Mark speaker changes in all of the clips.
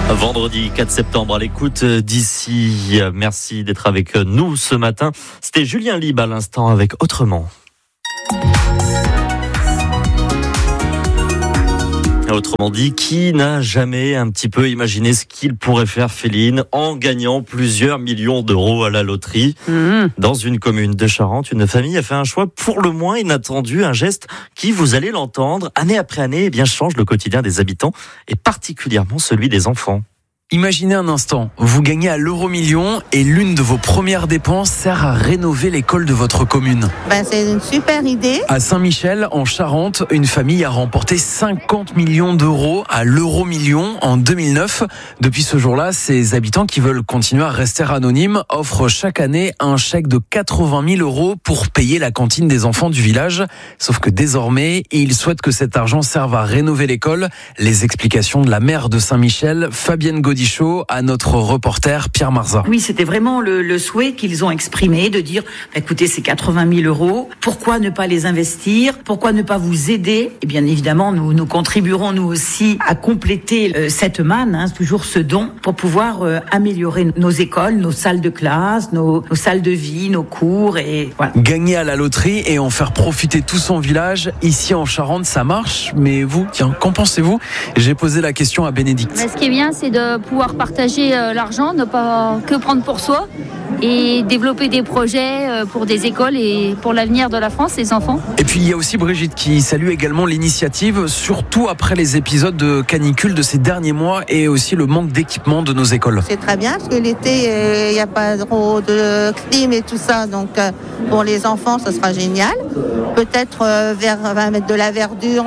Speaker 1: Vendredi 4 septembre à l'écoute d'ici. Merci d'être avec nous ce matin. C'était Julien Lieb à l'instant avec Autrement. Autrement dit, qui n'a jamais un petit peu imaginé ce qu'il pourrait faire, Féline, en gagnant plusieurs millions d'euros à la loterie? Dans une commune de Charente, une famille a fait un choix pour le moins inattendu, un geste qui, vous allez l'entendre, année après année, change le quotidien des habitants et particulièrement celui des enfants.
Speaker 2: Imaginez un instant, vous gagnez à l'euro-million et l'une de vos premières dépenses sert à rénover l'école de votre commune.
Speaker 3: C'est une super idée.
Speaker 2: À Saint-Michel, en Charente, une famille a remporté 50 millions d'euros à l'euro-million en 2009. Depuis ce jour-là, ces habitants qui veulent continuer à rester anonymes offrent chaque année un chèque de 80 000 euros pour payer la cantine des enfants du village. Sauf que désormais, ils souhaitent que cet argent serve à rénover l'école. Les explications de la maire de Saint-Michel, Fabienne Godichaud, à notre reporter Pierre Marza.
Speaker 4: Oui, c'était vraiment le souhait qu'ils ont exprimé de dire, écoutez, c'est 80 000 euros, pourquoi ne pas les investir, pourquoi ne pas vous aider? Et bien évidemment, nous contribuerons nous aussi à compléter cette manne, toujours ce don, pour pouvoir améliorer nos écoles, nos salles de classe, nos salles de vie, nos cours et voilà.
Speaker 2: Gagner à la loterie et en faire profiter tout son village, ici en Charente, ça marche, mais vous, qu'en pensez-vous? J'ai posé la question à Bénédicte.
Speaker 5: Ce qui est bien, c'est de pouvoir partager l'argent, ne pas que prendre pour soi et développer des projets pour des écoles et pour l'avenir de la France, les enfants.
Speaker 2: Et puis il y a aussi Brigitte qui salue également l'initiative, surtout après les épisodes de canicule de ces derniers mois et aussi le manque d'équipement de nos écoles.
Speaker 3: C'est très bien parce que l'été, il n'y a pas trop de clim et tout ça, donc pour les enfants, ça sera génial. Peut-être mettre de la verdure,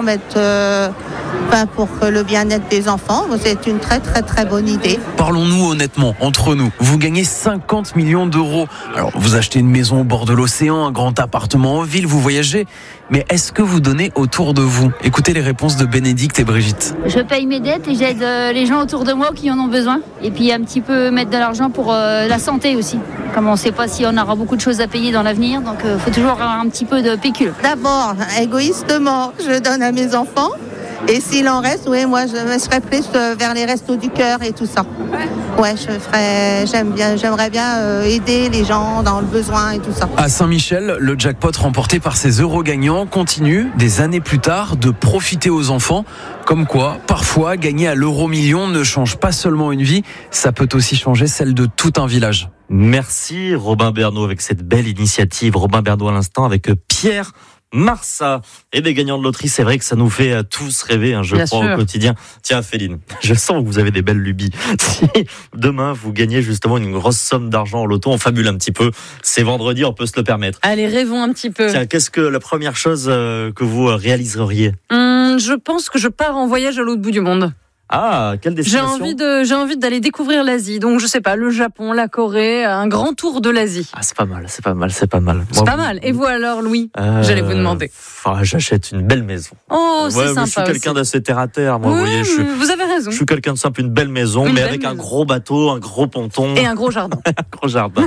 Speaker 3: pour le bien-être des enfants, c'est une très très très bonne idée.
Speaker 2: Parlons-nous honnêtement, entre nous. Vous gagnez 50 millions d'euros. Alors, vous achetez une maison au bord de l'océan, un grand appartement en ville, vous voyagez. Mais est-ce que vous donnez autour de vous? Écoutez les réponses de Bénédicte et Brigitte.
Speaker 5: Je paye mes dettes et j'aide les gens autour de moi qui en ont besoin. Et puis un petit peu mettre de l'argent pour la santé aussi. Comme on ne sait pas si on aura beaucoup de choses à payer dans l'avenir, donc il faut toujours avoir un petit peu de pécule.
Speaker 3: D'abord, égoïstement, je donne à mes enfants. Et s'il en reste, moi je me serais plus vers les restos du cœur et tout ça. Ouais, j'aimerais bien aider les gens dans le besoin et tout ça.
Speaker 2: À Saint-Michel, le jackpot remporté par ces euros gagnants continue, des années plus tard, de profiter aux enfants. Comme quoi, parfois, gagner à l'euro-million ne change pas seulement une vie, ça peut aussi changer celle de tout un village.
Speaker 1: Merci Robin Bernot avec cette belle initiative. Robin Bernot à l'instant avec Pierre Marza. Et des gagnants de loterie, c'est vrai que ça nous fait tous rêver, je
Speaker 6: Bien
Speaker 1: crois,
Speaker 6: sûr.
Speaker 1: au quotidien. Tiens, Féline, je sens que vous avez des belles lubies. Si demain, vous gagnez justement une grosse somme d'argent au loto, on fabule un petit peu. C'est vendredi, on peut se le permettre.
Speaker 6: Allez, rêvons un petit peu.
Speaker 1: Tiens, qu'est-ce que la première chose que vous réaliseriez?
Speaker 6: Je pense que je pars en voyage à l'autre bout du monde.
Speaker 1: Ah, quelle
Speaker 6: J'ai
Speaker 1: destination?
Speaker 6: envie d'aller découvrir l'Asie. Donc, je sais pas, le Japon, la Corée, un grand tour de l'Asie.
Speaker 1: Ah, c'est pas mal.
Speaker 6: C'est
Speaker 1: Moi,
Speaker 6: pas mal. Et vous alors, Louis? J'allais vous demander.
Speaker 1: J'achète une belle maison.
Speaker 6: Oh, c'est sympa.
Speaker 1: Je suis quelqu'un
Speaker 6: aussi.
Speaker 1: d'assez terre à terre, moi, vous voyez.
Speaker 6: Vous avez raison.
Speaker 1: Je suis quelqu'un de simple, une belle maison,
Speaker 6: Une
Speaker 1: mais
Speaker 6: belle
Speaker 1: avec un
Speaker 6: maison.
Speaker 1: gros bateau, un gros ponton.
Speaker 6: Et un gros jardin.
Speaker 1: Un gros jardin.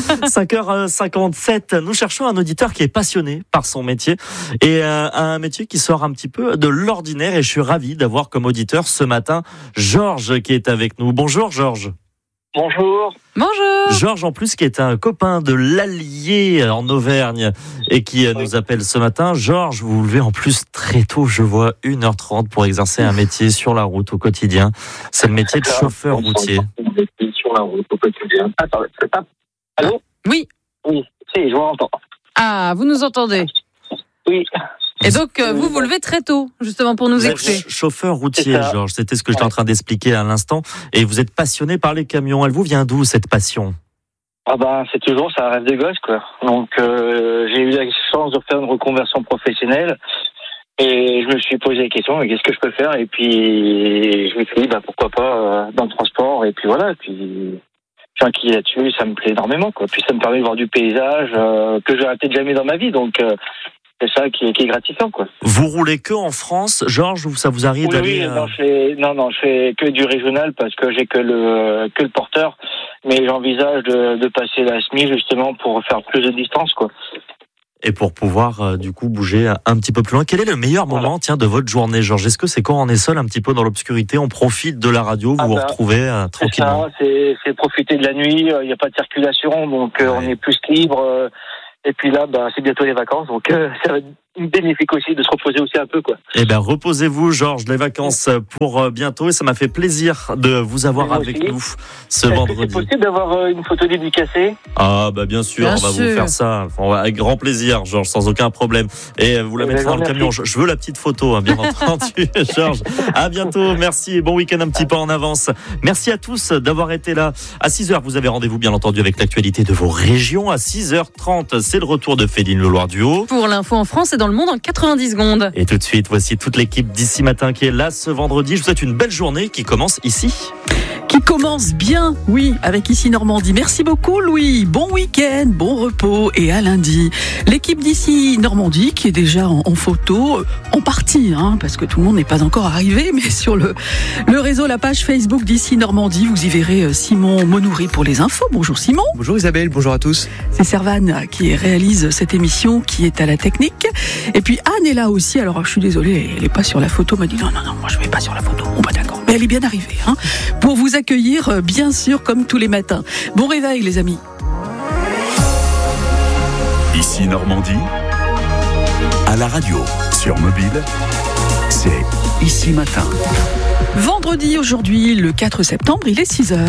Speaker 1: 5h57, nous cherchons un auditeur qui est passionné par son métier et un métier qui sort un petit peu de l'ordinaire, et je suis ravi d'avoir comme auditeur ce matin Georges qui est avec nous. Bonjour Georges.
Speaker 7: Bonjour.
Speaker 6: Bonjour.
Speaker 1: Georges en plus qui est un copain de l'Allier en Auvergne et qui nous appelle ce matin. Georges, vous vous levez en plus très tôt, je vois 1h30 pour exercer un métier sur la route au quotidien. C'est le métier de chauffeur routier.
Speaker 7: Sur la route au quotidien. Attends, c'est pas... Allô?
Speaker 6: Oui.
Speaker 7: Oui, si, je vous entends.
Speaker 6: Ah, vous nous entendez?
Speaker 7: Oui.
Speaker 6: Et donc, vous levez très tôt, justement, pour nous
Speaker 1: Vous êtes
Speaker 6: écouter.
Speaker 1: chauffeur routier,
Speaker 7: C'est ça.
Speaker 1: Georges, c'était ce que j'étais en train d'expliquer à l'instant. Et vous êtes passionné par les camions. Elle vous vient d'où cette passion?
Speaker 7: Ah ben, c'est toujours, ça rêve des gosses, quoi. Donc, j'ai eu la chance de faire une reconversion professionnelle. Et je me suis posé la question, mais qu'est-ce que je peux faire? Et puis, je me suis dit, pourquoi pas dans le transport. Et puis voilà, puis... Je suis inquiet là-dessus, ça me plaît énormément, quoi. Puis ça me permet de voir du paysage que j'aurais peut-être jamais dans ma vie. Donc, c'est ça qui est gratifiant, quoi.
Speaker 1: Vous roulez que en France, Georges, ou ça vous arrive d'aller...
Speaker 7: Je fais que du régional parce que j'ai que le porteur, mais j'envisage de passer la SMI justement pour faire plus de distance, quoi.
Speaker 1: Et pour pouvoir du coup bouger un petit peu plus loin, quel est le meilleur moment de votre journée, Georges? Est-ce que c'est quand on est seul un petit peu dans l'obscurité, on profite de la radio, vous vous retrouvez tranquillement?
Speaker 7: C'est profiter de la nuit, il n'y a pas de circulation, donc on est plus libre. Et puis là, c'est bientôt les vacances, donc ça va être bénéfique aussi de se reposer aussi un peu, quoi. Eh ben,
Speaker 1: reposez-vous, Georges, les vacances pour bientôt, et ça m'a fait plaisir de vous avoir avec nous ce vendredi.
Speaker 7: C'est possible d'avoir une photo dédicacée?
Speaker 1: Ah, bien sûr, on va vous faire ça. Avec grand plaisir, Georges, sans aucun problème. Et vous la mettrez dans le camion. Je veux la petite photo, bien entendu, Georges. À bientôt, merci et bon week-end un petit peu en avance. Merci à tous d'avoir été là. À 6h, vous avez rendez-vous, bien entendu, avec l'actualité de vos régions. À 6h30, c'est le retour de Féline Le Loir du Haut.
Speaker 6: Pour l'info en France et dans le monde en 90 secondes.
Speaker 1: Et tout de suite, voici toute l'équipe d'Ici Matin qui est là ce vendredi. Je vous souhaite une belle journée qui commence ici.
Speaker 8: Qui commence bien, oui, avec Ici Normandie. Merci beaucoup, Louis. Bon week-end, bon repos et à lundi. L'équipe d'Ici Normandie qui est déjà en photo, en partie, parce que tout le monde n'est pas encore arrivé, mais sur le réseau, la page Facebook d'Ici Normandie, vous y verrez Simon Monoury pour les infos. Bonjour Simon.
Speaker 9: Bonjour Isabelle, bonjour à tous.
Speaker 8: C'est Servane qui réalise cette émission, qui est à la technique. Et puis Anne est là aussi, alors je suis désolée, elle n'est pas sur la photo, elle m'a dit non, moi je ne vais pas sur la photo. Bon d'accord, mais elle est bien arrivée, pour vous accueillir, bien sûr, comme tous les matins. Bon réveil, les amis.
Speaker 10: Ici Normandie, à la radio, sur mobile, c'est Ici Matin.
Speaker 8: Vendredi aujourd'hui, le 4 septembre, il est 6h.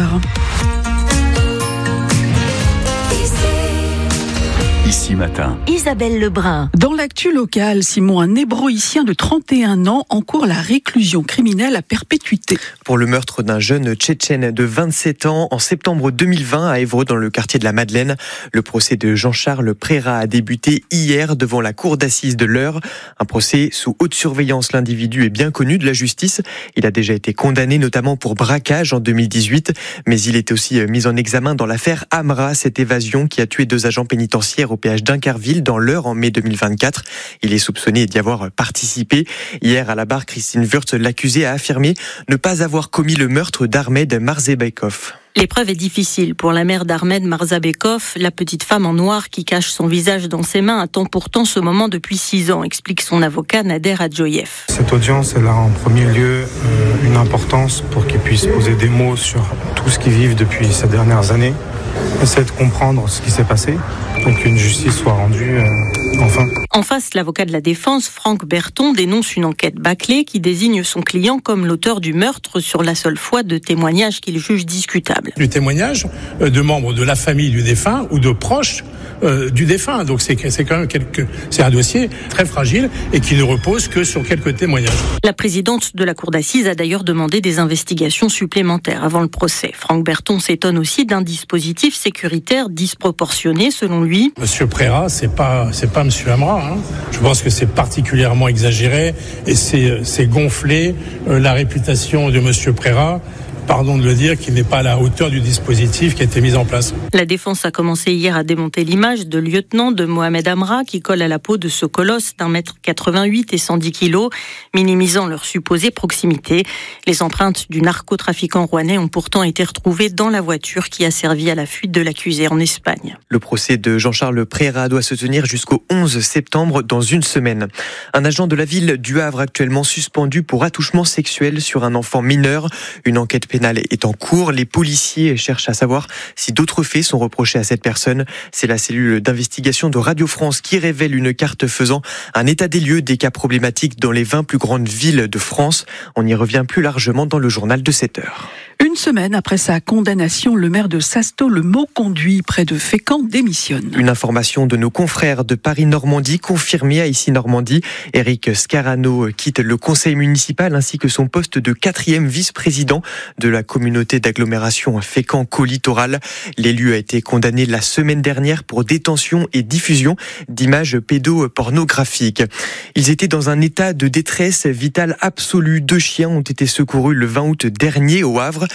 Speaker 10: Ici Matin.
Speaker 11: Isabelle Lebrun.
Speaker 8: Dans l'actu locale, Simon, un hébroïcien de 31 ans encourt la réclusion criminelle à perpétuité.
Speaker 9: Pour le meurtre d'un jeune Tchétchène de 27 ans en septembre 2020 à Évreux, dans le quartier de la Madeleine. Le procès de Jean-Charles Préra a débuté hier devant la cour d'assises de l'Eure. Un procès sous haute surveillance. L'individu est bien connu de la justice. Il a déjà été condamné notamment pour braquage en 2018. Mais il est aussi mis en examen dans l'affaire Amra, cette évasion qui a tué 2 agents pénitentiaires au péage d'Incarville dans l'Eure en mai 2024. Il est soupçonné d'y avoir participé. Hier à la barre, Christine Wurtz, l'accusée, a affirmé ne pas avoir commis le meurtre d'Ahmed Marzebekov.
Speaker 11: L'épreuve est difficile pour la mère d'Ahmed Marzebekov, la petite femme en noir qui cache son visage dans ses mains attend pourtant ce moment depuis 6 ans, explique son avocat Nader Adjoyev.
Speaker 12: Cette audience, elle a en premier lieu une importance pour qu'il puisse poser des mots sur tout ce qu'ils vivent depuis ces dernières années, essayer de comprendre ce qui s'est passé, pour qu'une justice soit rendue enfin.
Speaker 11: En face, l'avocat de la défense, Franck Berton, dénonce une enquête bâclée qui désigne son client comme l'auteur du meurtre sur la seule foi de témoignages qu'il juge discutables.
Speaker 13: Du témoignage de membres de la famille du défunt ou de proches du défunt. Donc c'est quand même c'est un dossier très fragile et qui ne repose que sur quelques témoignages.
Speaker 11: La présidente de la cour d'assises a d'ailleurs demandé des investigations supplémentaires avant le procès. Franck Berton s'étonne aussi d'un dispositif sécuritaire disproportionné selon lui.
Speaker 13: Monsieur Préra, c'est pas Monsieur Amra. Je pense que c'est particulièrement exagéré et c'est gonfler la réputation de Monsieur Préra. Pardon de le dire, qui n'est pas à la hauteur du dispositif qui a été mis en place.
Speaker 11: La défense a commencé hier à démonter l'image de lieutenant de Mohamed Amra qui colle à la peau de ce colosse d'1,88 m et 110 kg, minimisant leur supposée proximité. Les empreintes du narcotrafiquant rouennais ont pourtant été retrouvées dans la voiture qui a servi à la fuite de l'accusé en Espagne.
Speaker 9: Le procès de Jean-Charles Préra doit se tenir jusqu'au 11 septembre, dans une semaine. Un agent de la ville du Havre actuellement suspendu pour attouchement sexuel sur un enfant mineur. Une enquête pénale est en cours. Les policiers cherchent à savoir si d'autres faits sont reprochés à cette personne. C'est la cellule d'investigation de Radio France qui révèle une carte faisant un état des lieux des cas problématiques dans les 20 plus grandes villes de France. On y revient plus largement dans le journal de 7h.
Speaker 8: Une semaine après sa condamnation, le maire de Sasto, le Mauconduit, près de Fécamp, démissionne.
Speaker 9: Une information de nos confrères de Paris-Normandie, confirmée à Ici Normandie. Éric Scarano quitte le conseil municipal ainsi que son poste de 4e vice-président de la communauté d'agglomération Fécamp-Côte-Littoral. L'élu a été condamné la semaine dernière pour détention et diffusion d'images pédopornographiques. Ils étaient dans un état de détresse vitale absolue. 2 chiens ont été secourus le 20 août dernier au Havre.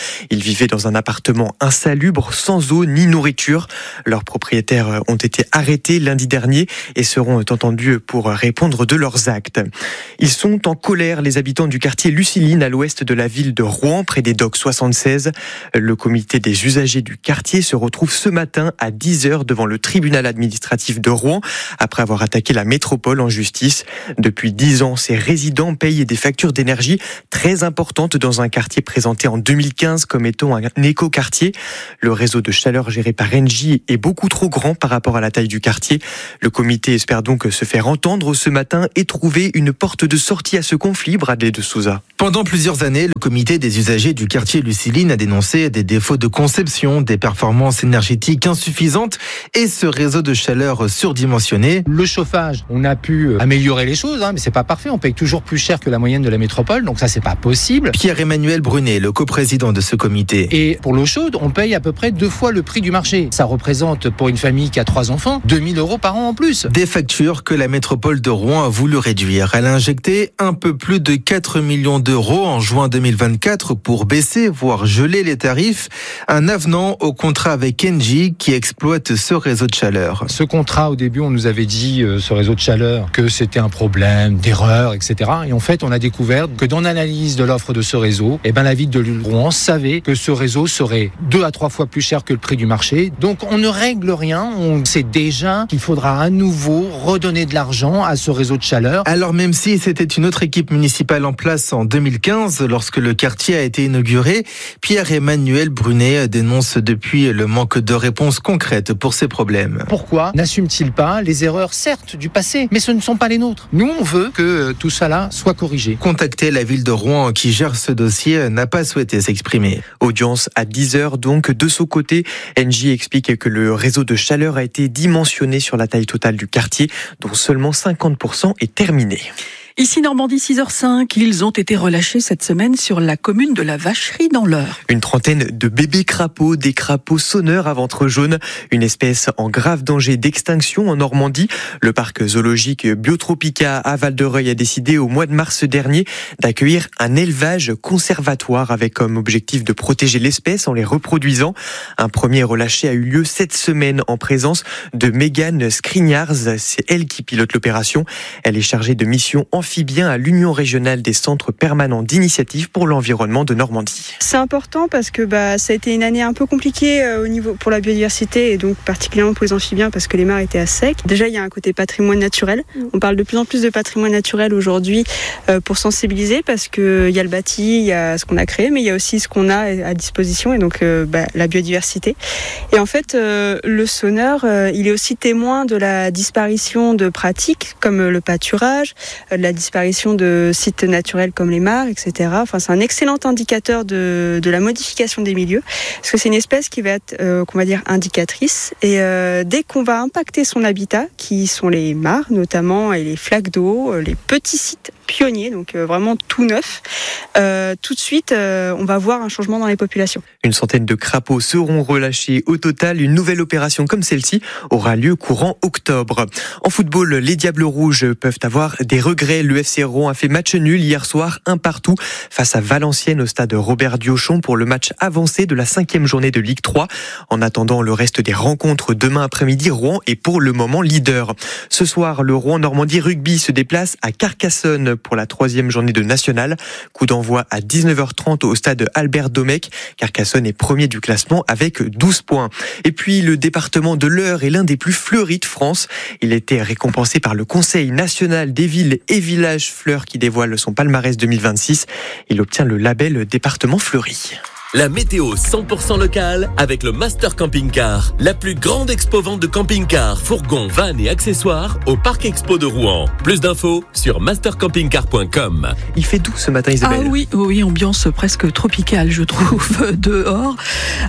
Speaker 9: Ils vivaient dans un appartement insalubre, sans eau ni nourriture. Leurs propriétaires ont été arrêtés lundi dernier et seront entendus pour répondre de leurs actes. Ils sont en colère, les habitants du quartier Luciline à l'ouest de la ville de Rouen, près des docks 76. Le comité des usagers du quartier se retrouve ce matin à 10h devant le tribunal administratif de Rouen après avoir attaqué la métropole en justice. Depuis 10 ans, ces résidents payent des factures d'énergie très importantes dans un quartier présenté en 2015 comme étant un éco-quartier. Le réseau de chaleur géré par Engie est beaucoup trop grand par rapport à la taille du quartier. Le comité espère donc se faire entendre ce matin et trouver une porte de sortie à ce conflit, Bradley de Souza.
Speaker 14: Pendant plusieurs années, le comité des usagers du quartier Luciline a dénoncé des défauts de conception, des performances énergétiques insuffisantes et ce réseau de chaleur surdimensionné.
Speaker 15: Le chauffage, on a pu améliorer les choses, mais c'est pas parfait. On paye toujours plus cher que la moyenne de la métropole, donc ça c'est pas possible.
Speaker 14: Pierre-Emmanuel Brunet, le coprésident de ce comité.
Speaker 15: Et pour l'eau chaude, on paye à peu près 2 fois le prix du marché. Ça représente pour une famille qui a 3 enfants, 2 000 € par an en plus.
Speaker 14: Des factures que la métropole de Rouen a voulu réduire. Elle a injecté un peu plus de 4 millions d'euros en juin 2024 pour baisser, voire geler les tarifs. Un avenant au contrat avec Engie qui exploite ce réseau de chaleur.
Speaker 15: Ce contrat, au début, on nous avait dit, ce réseau de chaleur, que c'était un problème d'erreur, etc. Et en fait, on a découvert que dans l'analyse de l'offre de ce réseau, la ville de Rouen savait que ce réseau serait 2 à 3 fois plus cher que le prix du marché. Donc, on ne règle rien. On sait déjà qu'il faudra à nouveau redonner de l'argent à ce réseau de chaleur.
Speaker 14: Alors, même si c'était une autre équipe municipale en place en 2015, lorsque le quartier a été inauguré, Pierre-Emmanuel Brunet dénonce depuis le manque de réponses concrètes pour ces problèmes.
Speaker 15: Pourquoi n'assume-t-il pas les erreurs, certes, du passé, mais ce ne sont pas les nôtres. Nous, on veut que tout cela soit corrigé.
Speaker 14: Contacter la ville de Rouen qui gère ce dossier n'a pas souhaité s'exprimer.
Speaker 9: Audience à 10h donc. De son côté, Engie explique que le réseau de chaleur a été dimensionné sur la taille totale du quartier, dont seulement 50% est terminé.
Speaker 8: Ici Normandie, 6h05, ils ont été relâchés cette semaine sur la commune de la Vacherie dans l'Eure.
Speaker 9: Une trentaine de bébés crapauds, des crapauds sonneurs à ventre jaune, une espèce en grave danger d'extinction en Normandie. Le parc zoologique Biotropica à Val-de-Reuil a décidé au mois de mars dernier d'accueillir un élevage conservatoire avec comme objectif de protéger l'espèce en les reproduisant. Un premier relâché a eu lieu cette semaine en présence de Mégane Skriniars. C'est elle qui pilote l'opération. Elle est chargée de mission amphibien à l'Union régionale des centres permanents d'initiative pour l'environnement de Normandie.
Speaker 16: C'est important parce que ça a été une année un peu compliquée au niveau pour la biodiversité et donc particulièrement pour les amphibiens parce que les mares étaient à sec. Déjà, il y a un côté patrimoine naturel. On parle de plus en plus de patrimoine naturel aujourd'hui pour sensibiliser parce qu'il y a le bâti, il y a ce qu'on a créé, mais il y a aussi ce qu'on a à disposition et donc la biodiversité. Et en fait, le sonneur, il est aussi témoin de la disparition de pratiques comme le pâturage, la disparition de sites naturels comme les mares, etc. Enfin, c'est un excellent indicateur de la modification des milieux, parce que c'est une espèce qui va être, qu'on va dire, indicatrice. Et dès qu'on va impacter son habitat, qui sont les mares notamment, et les flaques d'eau, les petits sites pionniers, donc vraiment tout neuf, tout de suite, on va voir un changement dans les populations.
Speaker 9: Une centaine de crapauds seront relâchés au total. Une nouvelle opération comme celle-ci aura lieu courant octobre. En football, les Diables Rouges peuvent avoir des regrets. Le FC Rouen a fait match nul hier soir, 1-1 face à Valenciennes au stade Robert Diochon pour le match avancé de la 5e journée de Ligue 3. En attendant le reste des rencontres demain après-midi, Rouen est pour le moment leader. Ce soir, le Rouen Normandie Rugby se déplace à Carcassonne pour la 3e journée de National. Coup d'envoi à 19h30 au stade Albert Domecq. Carcassonne est premier du classement avec 12 points. Et puis le département de l'Eure est l'un des plus fleuris de France. Il a été récompensé par le Conseil national des villes et villages fleurs qui dévoile son palmarès 2026. Il obtient le label département fleuri.
Speaker 17: La météo 100% locale avec le Master Camping Car, la plus grande expo-vente de camping-cars, fourgons, vannes et accessoires au Parc Expo de Rouen. Plus d'infos sur mastercampingcar.com.
Speaker 9: Il fait doux ce matin, Isabelle.
Speaker 8: Ah oui, ambiance presque tropicale, je trouve, dehors.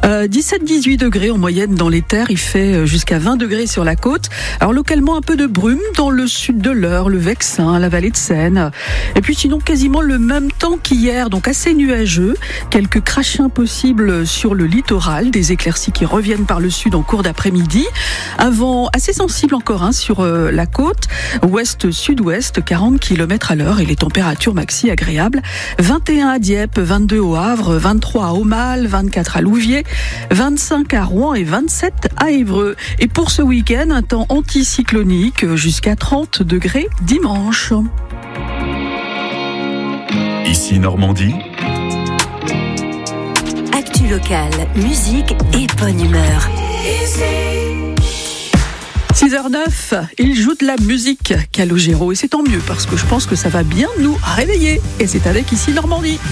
Speaker 8: 17-18 degrés en moyenne dans les terres, il fait jusqu'à 20 degrés sur la côte. Alors localement un peu de brume dans le sud de l'Eure, le Vexin, la vallée de Seine. Et puis sinon quasiment le même temps qu'hier, donc assez nuageux, quelques crachins possible sur le littoral, des éclaircies qui reviennent par le sud en cours d'après-midi. Un vent assez sensible encore sur la côte, ouest-sud-ouest, 40 km à l'heure et les températures maxi agréables. 21 à Dieppe, 22 au Havre, 23 à Aumale, 24 à Louviers, 25 à Rouen et 27 à Évreux. Et pour ce week-end, un temps anticyclonique jusqu'à 30 degrés dimanche.
Speaker 10: Ici Normandie.
Speaker 18: Actu locale, musique et bonne humeur.
Speaker 8: 6h09, il joue de la musique, Calogero, et c'est tant mieux parce que je pense que ça va bien nous réveiller. Et c'est avec Ici Normandie.